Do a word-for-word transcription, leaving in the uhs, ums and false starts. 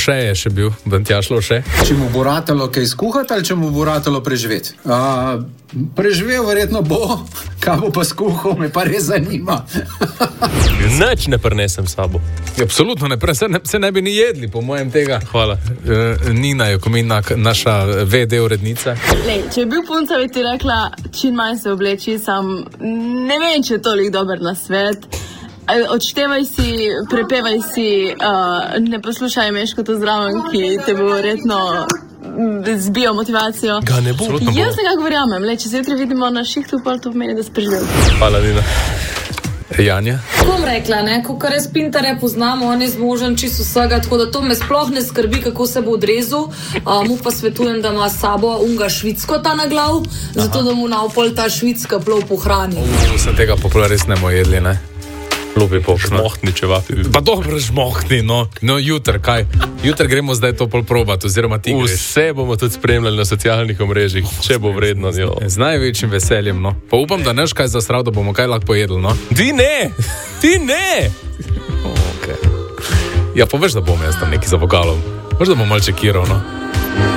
še je še bil, da ti je šlo še. Če mu bo ratalo kaj skuhati ali če mu bo ratalo preživeti? Uh, preživel verjetno bo, kaj bo pa skuhal, me pa res zanima. Nič ne prinesem s sabo. Absolutno ne, se ne, se ne bi ni jedli, po mojem tega. Hvala. Uh, Nina Jokomina, naša ve de urednica. Lej, če bi punca bi ti rekla, čim manj se obleči, sam ne vem, če je toliko dober na svet. Odštevaj si, prepevaj si, uh, ne poslušaj Meško to zraven, ki te bo verjetno zbijo motivacijo. Ga ne bo. Jaz nekako verjamem, le, če se jutri vidimo na šihtu, pa to pomeni, da si preživel. Hvala, Nina. Janja? Bom rekla, ne, ko kar res Pintarja poznamo, on je zmožen čisto vsega, tako da to me sploh ne skrbi, kako se bo odrezal. Uh, mu pa svetujem, da ima s sabo unga švicko ta na glav, zato da mu naopol ta švicka plov pohrani. Uh, sem tega popula res ne bomo jedli, ne? Lupi po žmohtni čevapi. Pa dobro žmohtni, no. No, jutr, kaj? Jutr gremo zdaj to pol probat, oziroma ti greš. Vse bomo tudi spremljali na socialnih omrežjih, če bo vredno. Jo. Z največjim veseljem, no. Pa upam, da neš kaj zasral, da bomo kaj lahko pojedli, no. Ti ne! Ti ne! Okay. Ja, poveš, da bom jaz tam neki za vokalom. Možda bom mal čekiral, no.